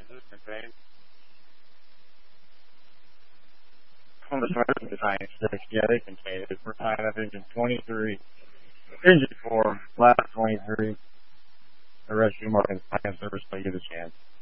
On the Smithers design 6, yeah, they can change it. We're tying up engine 23. Engine 4, last 23. The rest of you mark in service, but you get a chance.